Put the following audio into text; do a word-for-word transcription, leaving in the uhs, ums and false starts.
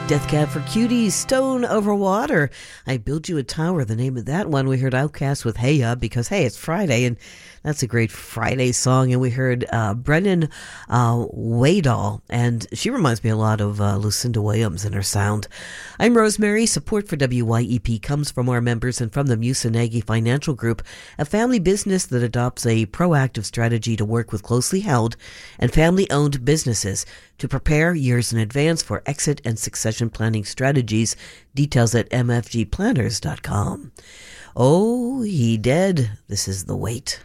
Death Cab for Cuties, Stone Over Water. I Build You a Tower, the name of that one. We heard Outkast with Hey Ya because, hey, it's Friday, and that's a great Friday song. And we heard uh, Brennan uh, Waydall, and she reminds me a lot of uh, Lucinda Williams in her sound. I'm Rosemary. Support for W Y E P comes from our members and from the Musanagi Financial Group, a family business that adopts a proactive strategy to work with closely held and family-owned businesses to prepare years in advance for exit and succession planning strategies. Details at m f g planners dot com. Oh, he dead. This is The Wait.